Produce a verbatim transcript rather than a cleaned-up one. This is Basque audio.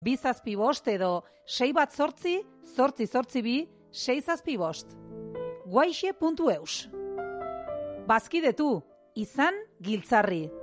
bi zazpi bost edo sei bat zortzi, zortzi zortzi bi, sei zazpi bost. guaixe puntu eus. Bazkidetu, izan giltzarri.